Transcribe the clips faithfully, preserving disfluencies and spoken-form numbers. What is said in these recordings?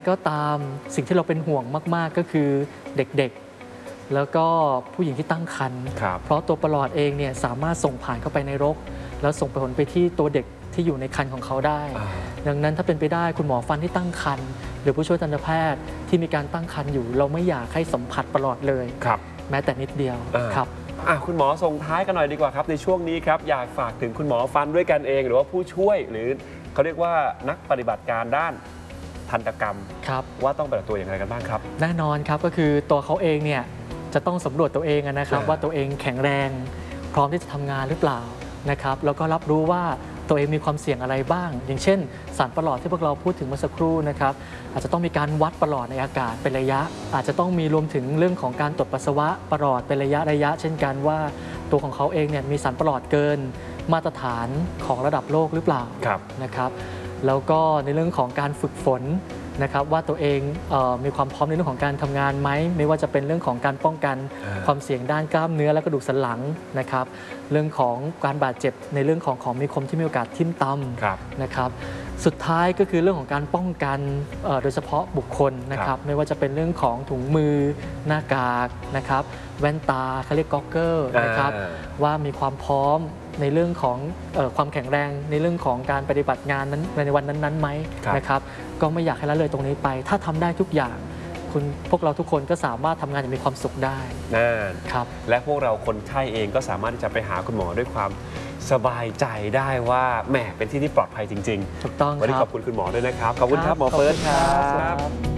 ก็ตามสิ่งที่เราเป็นห่วงมากๆก็คือเด็กๆแล้วก็ผู้หญิงที่ตั้งครรภ์เพราะตัวประหลอดเองเนี่ยสามารถส่งผ่านเข้าไปในรกแล้วส่งผลไปที่ตัวเด็กที่อยู่ในครรภ์ของเขาได้ดังนั้นถ้าเป็นไปได้คุณหมอฟันที่ตั้งครรภ์หรือผู้ช่วยทันตแพทย์ที่มีการตั้งครรภ์อยู่เราไม่อยากให้สัมผัสประหลอดเลยแม้แต่นิดเดียวครับคุณหมอส่งท้ายกันหน่อยดีกว่าครับในช่วงนี้ครับอยากฝากถึงคุณหมอฟันด้วยกันเองหรือว่าผู้ช่วยหรือเขาเรียกว่านักปฏิบัติการด้านทันตกรรมว่าต้องปฏิบัติตัวอย่างไรกันบ้างครับแน่นอนครับก็คือตัวเขาเองเนี่ยจะต้องสำรวจตัวเองนะครับว่าตัวเองแข็งแรงพร้อมที่จะทำงานหรือเปล่านะครับแล้วก็รับรู้ว่าตัวเองมีความเสี่ยงอะไรบ้างอย่างเช่นสารประหลอดที่พวกเราพูดถึงเมื่อสักครู่นะครับอาจจะต้องมีการวัดประหลอดในอากาศเป็นระยะอาจจะต้องมีรวมถึงเรื่องของการตรวจปัสสาวะประหลอดเป็นระยะระยะเช่นกันว่าตัวของเขาเองเนี่ยมีสารประหลอดเกินมาตรฐานของระดับโลกหรือเปล่านะครับแล้วก็ในเรื่องของการฝึกฝนนะครับว่าตัวเองเออมีความพร้อมในเรื่องของการทำงานไหมไม่ว่าจะเป็นเรื่องของการป้องกันความเสี่ยงด้านกล้ามเนื้อและกระดูกสันหลังนะครับเรื่องของการบาดเจ็บในเรื่องของของมีคมที่มีโอกาสทิ่มตำนะครับสุดท้ายก็คือเรื่องของการป้องกันโดยเฉพาะบุคคลนะครับไม่ว่าจะเป็นเรื่องของถุงมือหน้ากากนะครับแว่นตาเขาเรียกก็อกเกอร์นะครับว่ามีความพร้อมในเรื่องของเอ่อความแข็งแรงในเรื่องของการปฏิบัติงานนั้นในวันนั้นๆไหมนะครับก็ไม่อยากให้ละเลยตรงนี้ไปถ้าทำได้ทุกอย่างคุณพวกเราทุกคนก็สามารถทำงานอย่างมีความสุขได้นั่นครับและพวกเราคนไข้เองก็สามารถที่จะไปหาคุณหมอด้วยความสบายใจได้ว่าแหมเป็นที่ที่ปลอดภัยจริงๆถูกต้องวันนี้ขอบคุณคุณหมอด้วยนะครับขอบคุณครับหมอเฟิร์สครับ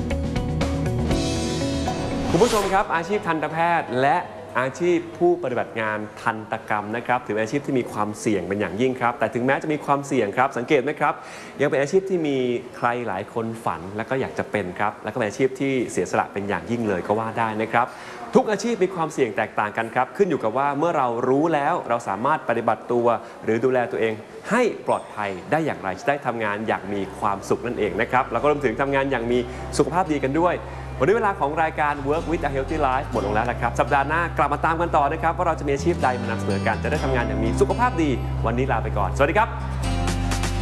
คุณผู้ชมครับอาชีพทันตแพทย์และอาชีพผู้ปฏิบัติงานทันตกรรมนะครับถือเป็นอาชีพที่มีความเสี่ยงเป็นอย่างยิ่งครับแต่ถึงแม้จะมีความเสี่ยงครับสังเกตไหมครับยังเป็นอาชีพที่มีใครหลายคนฝันและก็อยากจะเป็นครับและก็เป็นอาชีพที่เสียสละเป็นอย่างยิ่งเลยก็ว่าได้นะครับทุกอาชีพมีความเสี่ยงแตกต่างกันครับขึ้นอยู่กับว่าเมื่อเรารู้แล้วเราสามารถปฏิบัติตัวหรือดูแลตัวเองให้ปลอดภัยได้อย่างไรจะได้ทำงานอย่างมีความสุขนั่นเองนะครับแล้วก็รวมถึงทำงานอย่างมีสุขภาพดีกันด้วยวันนี้เวลาของรายการ Work with a Healthy Life หมดลงแล้วนะครับสัปดาห์หน้ากลับมาตามกันต่อนะครับว่าเราจะมีอาชีพใดมานำเสนอกันจะได้ทำงานอย่างมีสุขภาพดีวันนี้ลาไปก่อนสวัสดีครับ